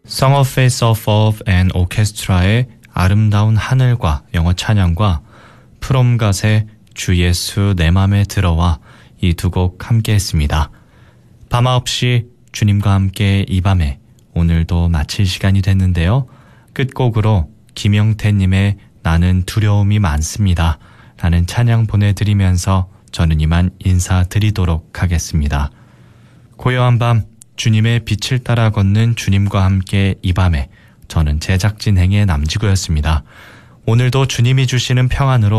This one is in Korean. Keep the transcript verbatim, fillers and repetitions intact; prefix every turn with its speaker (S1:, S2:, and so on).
S1: Song of Face of Love and Orchestra의 아름다운 하늘과 영어 찬양과 프롬갓의 주 예수 내 맘에 들어와 이 두 곡 함께 했습니다. 밤아 없이 주님과 함께 이 밤에 오늘도 마칠 시간이 됐는데요. 끝곡으로 김영태님의 나는 두려움이 많습니다 라는 찬양 보내드리면서 저는 이만 인사드리도록 하겠습니다. 고요한 밤 주님의 빛을 따라 걷는 주님과 함께 이 밤에 저는 제작진 행의 남지구였습니다. 오늘도 주님이 주시는 평안으로